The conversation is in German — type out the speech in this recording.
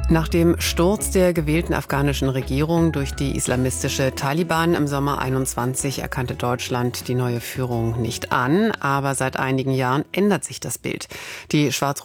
Nach dem Sturz der gewählten afghanischen Regierung durch die islamistische Taliban im Sommer 21 erkannte Deutschland die neue Führung nicht an. Aber seit einigen Jahren ändert sich das Bild. Die schwarz